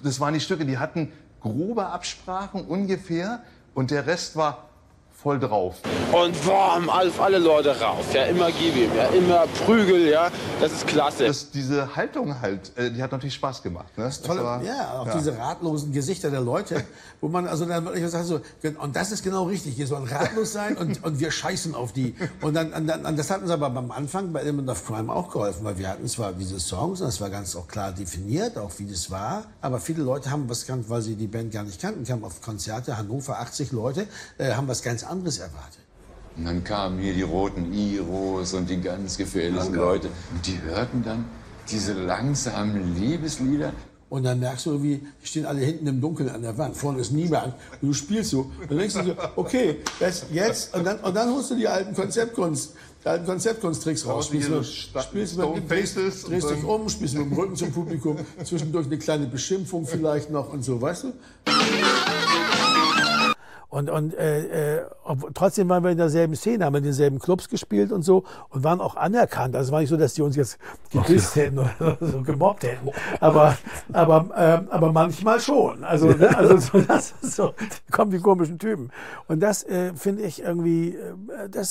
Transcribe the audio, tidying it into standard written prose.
das waren die Stücke, die hatten grobe Absprachen ungefähr und der Rest war voll drauf. Und boom, auf alle Leute rauf, ja, immer gib ihm, ja, immer Prügel, ja, das ist klasse. Diese Haltung halt, die hat natürlich Spaß gemacht. Ne? Das Tolle, auch diese ratlosen Gesichter der Leute, wo man also dann wirklich sagt so, und das ist genau richtig, wir sollen ratlos sein und wir scheißen auf die. Und dann das hat uns aber beim Anfang bei Element of Crime auch geholfen, weil wir hatten zwar diese Songs, und das war ganz auch klar definiert, auch wie das war, aber viele Leute haben was gekannt, weil sie die Band gar nicht kannten. Die kamen auf Konzerte, Hannover, 80 Leute, haben was ganz anderes erwartet. Und dann kamen hier die roten Iros und die ganz gefährlichen Leute. Und die hörten dann diese langsamen Liebeslieder. Und dann merkst du, wie die stehen alle hinten im Dunkeln an der Wand. Vorne ist niemand. Und du spielst so. Und dann denkst du so, okay, jetzt. Und dann holst du die alten Konzeptkunsttricks raus. Drehst dich um, spielst mit dem Rücken zum Publikum. Zwischendurch eine kleine Beschimpfung vielleicht noch und so, weißt du? Und trotzdem waren wir in derselben Szene, haben in denselben Clubs gespielt und so und waren auch anerkannt. Also es war nicht so, dass die uns jetzt gedisst hätten oder so gemobbt hätten. Aber manchmal schon. Also, ne? Also so, das ist so, kommen die komischen Typen. Und das finde ich irgendwie, das